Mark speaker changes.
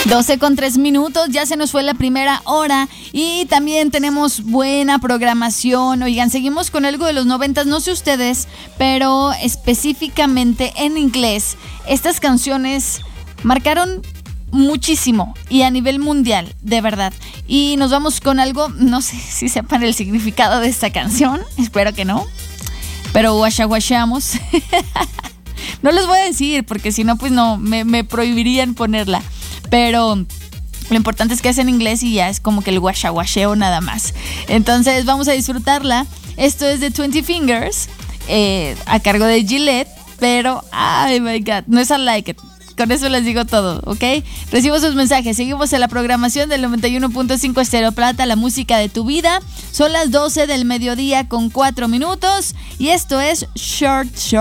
Speaker 1: 12:03, ya se nos fue la primera hora y también tenemos buena programación. Oigan, seguimos con algo de los 90s, no sé ustedes, pero específicamente en inglés, estas canciones marcaron muchísimo y a nivel mundial, de verdad. Y nos vamos con algo, no sé si sepan el significado de esta canción, espero que no, pero guachaguacheamos. No les voy a decir porque si no, pues no, me prohibirían ponerla. Pero lo importante es que es en inglés y ya es como que el guachaguacheo nada más. Entonces vamos a disfrutarla. Esto es de 20 Fingers, a cargo de Gillette, pero, ay my God, no es I Like It. Con eso les digo todo, ¿ok? Recibo sus mensajes. Seguimos en la programación del 91.5 Estéreo Plata, la música de tu vida. Son las 12 del mediodía con 4 minutos y esto es Short Short.